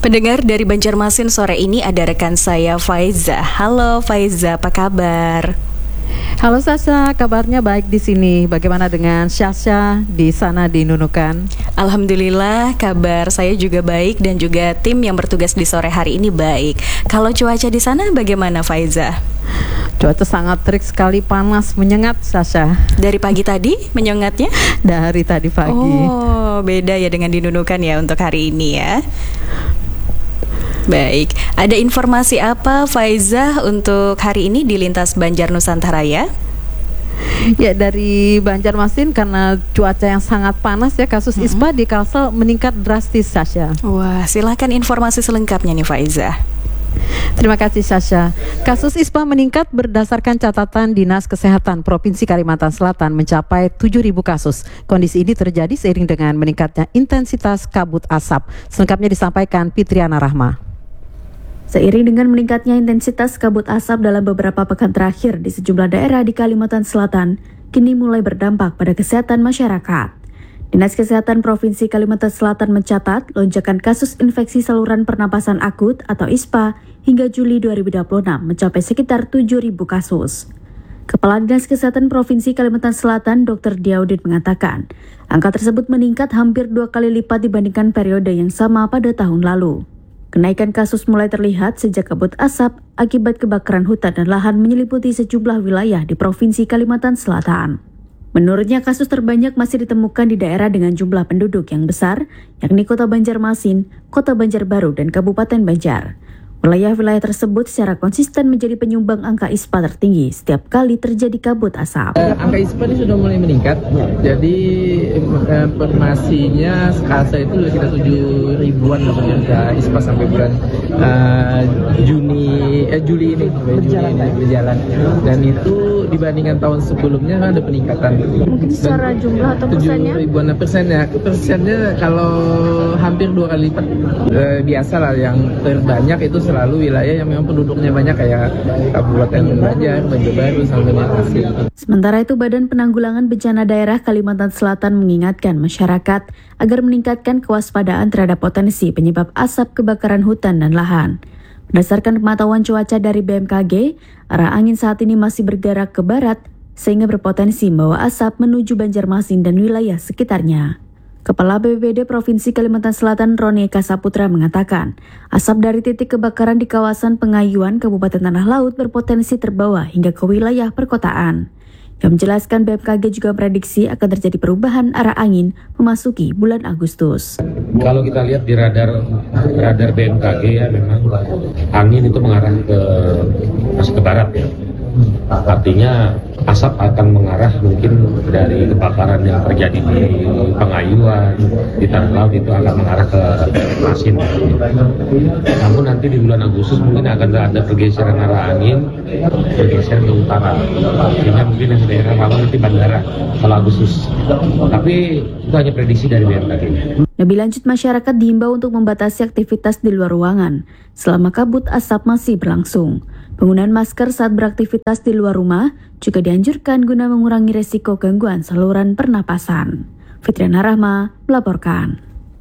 Pendengar dari Banjarmasin, sore ini ada rekan saya Faiza. Halo Faiza, apa kabar? Halo Sasha, kabarnya baik di sini. Bagaimana dengan Sasha di sana di Nunukan? Alhamdulillah, kabar saya juga baik dan juga tim yang bertugas di sore hari ini baik. Kalau cuaca di sana bagaimana Faiza? Cuaca sangat terik sekali, panas, menyengat Sasha. Dari pagi tadi menyengatnya? Dari tadi pagi. Oh, beda ya dengan di Nunukan ya untuk hari ini ya. Baik, ada informasi apa Faiza untuk hari ini di Lintas Banjar Nusantara ya? Ya, dari Banjarmasin karena cuaca yang sangat panas ya, kasus ISPA di Kalsel meningkat drastis Sasha. Wah, silakan informasi selengkapnya nih Faiza. Terima kasih Sasha. Kasus ISPA meningkat berdasarkan catatan Dinas Kesehatan Provinsi Kalimantan Selatan mencapai 7.000 kasus. Kondisi ini terjadi seiring dengan meningkatnya intensitas kabut asap. Selengkapnya disampaikan Fitriana Rahma. Seiring dengan meningkatnya intensitas kabut asap dalam beberapa pekan terakhir di sejumlah daerah di Kalimantan Selatan, kini mulai berdampak pada kesehatan masyarakat. Dinas Kesehatan Provinsi Kalimantan Selatan mencatat lonjakan kasus infeksi saluran pernapasan akut atau ISPA hingga Juli 2026 mencapai sekitar 7.000 kasus. Kepala Dinas Kesehatan Provinsi Kalimantan Selatan, Dr. Diaudit mengatakan, angka tersebut meningkat hampir 2 kali lipat dibandingkan periode yang sama pada tahun lalu. Kenaikan kasus mulai terlihat sejak kabut asap akibat kebakaran hutan dan lahan menyelimuti sejumlah wilayah di Provinsi Kalimantan Selatan. Menurutnya, kasus terbanyak masih ditemukan di daerah dengan jumlah penduduk yang besar, yakni Kota Banjarmasin, Kota Banjarbaru, dan Kabupaten Banjar. Wilayah-wilayah tersebut secara konsisten menjadi penyumbang angka ISPA tertinggi setiap kali terjadi kabut asap. Angka ISPA ini sudah mulai meningkat, jadi informasinya sekarang itu kita 7 ribuan angka ISPA sampai bulan Juli ini berjalan. Dan itu dibandingkan tahun sebelumnya ada peningkatan. Mungkin secara jumlah atau persennya? 7 ribuan persennya. Persennya kalau hampir 2 kali lipat biasalah, yang terbanyak itu selalu wilayah yang memang penduduknya banyak kayak Kabupaten Banjar, Banjarbaru, sampai Banjarmasin. Sementara itu, Badan Penanggulangan Bencana Daerah Kalimantan Selatan mengingatkan masyarakat agar meningkatkan kewaspadaan terhadap potensi penyebab asap kebakaran hutan dan lahan. Berdasarkan pemantauan cuaca dari BMKG, arah angin saat ini masih bergerak ke barat sehingga berpotensi membawa asap menuju Banjarmasin dan wilayah sekitarnya. Kepala BPBD Provinsi Kalimantan Selatan Roni Eka Saputra mengatakan, asap dari titik kebakaran di kawasan Pengayuan Kabupaten Tanah Laut berpotensi terbawa hingga ke wilayah perkotaan. Dia menjelaskan BMKG juga prediksi akan terjadi perubahan arah angin memasuki bulan Agustus. Kalau kita lihat di radar BMKG ya, memang angin itu mengarah masih ke barat ya. Artinya asap akan mengarah mungkin dari kebakaran yang terjadi di Pengayuan, di Tanah Laut itu akan mengarah ke Masin. Namun nanti di bulan Agustus mungkin akan ada pergeseran arah angin, bergeser ke utara. Sehingga mungkin yang daerah rawan nanti bandara kalau Agustus. Tapi itu hanya prediksi dari BMKG. Lebih lanjut, masyarakat diimbau untuk membatasi aktivitas di luar ruangan selama kabut asap masih berlangsung. Penggunaan masker saat beraktivitas di luar rumah juga dianjurkan guna mengurangi resiko gangguan saluran pernapasan. Fitriana Rahma melaporkan.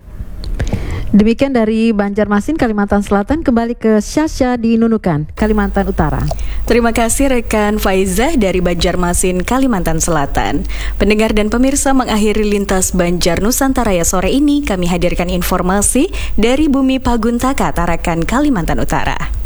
Demikian dari Banjarmasin, Kalimantan Selatan. Kembali ke Sasha di Nunukan, Kalimantan Utara. Terima kasih rekan Faiza dari Banjarmasin, Kalimantan Selatan. Pendengar dan pemirsa, mengakhiri Lintas Banjar Nusantara ya sore ini, kami hadirkan informasi dari Bumi Paguntaka, Tarakan, Kalimantan Utara.